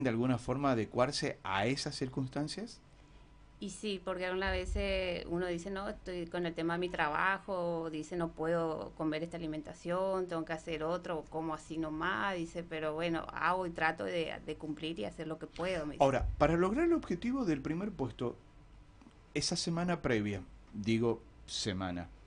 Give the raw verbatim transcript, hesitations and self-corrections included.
de alguna forma adecuarse a esas circunstancias? Y sí, porque algunas veces uno dice, no, estoy con el tema de mi trabajo, dice, no puedo comer esta alimentación, tengo que hacer otro, como así nomás, dice, pero bueno, hago y trato de, de cumplir y hacer lo que puedo, me dice. Ahora, para lograr el objetivo del primer puesto, esa semana previa, digo semana,